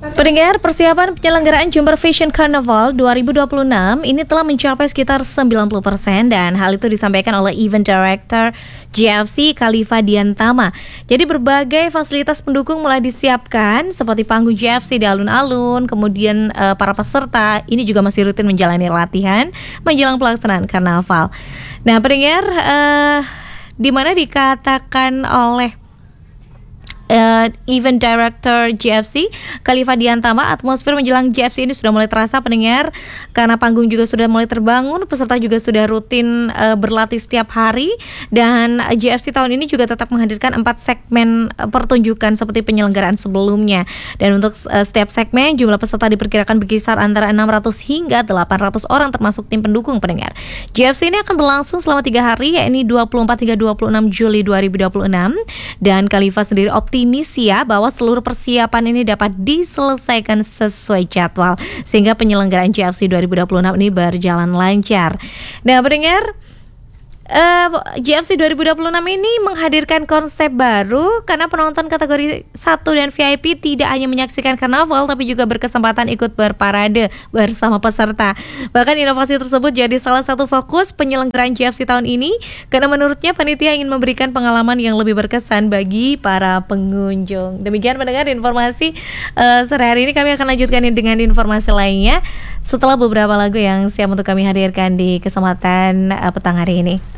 Pendengar, persiapan penyelenggaraan Jember Fashion Carnival 2026 ini telah mencapai sekitar 90% dan hal itu disampaikan oleh Event Director JFC Khalifa Diantama. Jadi berbagai fasilitas pendukung mulai disiapkan seperti panggung JFC di alun-alun, kemudian para peserta ini juga masih rutin menjalani latihan menjelang pelaksanaan karnaval. Nah, pendengar, di mana dikatakan oleh Event Director JFC Khalifa Diantama, atmosfer menjelang JFC ini sudah mulai terasa, pendengar, karena panggung juga sudah mulai terbangun, peserta juga sudah rutin berlatih setiap hari, dan JFC tahun ini juga tetap menghadirkan 4 segmen pertunjukan seperti penyelenggaraan sebelumnya. Dan untuk setiap segmen jumlah peserta diperkirakan berkisar antara 600 hingga 800 orang termasuk tim pendukung, pendengar. JFC ini akan berlangsung selama 3 hari, yakni 24 hingga 26 Juli 2026, dan Khalifa sendiri optimis ya bahwa seluruh persiapan ini dapat diselesaikan sesuai jadwal sehingga penyelenggaraan JFC 2026 ini berjalan lancar. Nah, pendengar, JFC 2026 ini menghadirkan konsep baru karena penonton kategori 1 dan VIP tidak hanya menyaksikan karnaval tapi juga berkesempatan ikut berparade bersama peserta. Bahkan inovasi tersebut jadi salah satu fokus penyelenggaraan JFC tahun ini karena menurutnya panitia ingin memberikan pengalaman yang lebih berkesan bagi para pengunjung. Demikian pendengar informasi sore hari ini. Kami akan lanjutkan dengan informasi lainnya setelah beberapa lagu yang siap untuk kami hadirkan di kesempatan petang hari ini.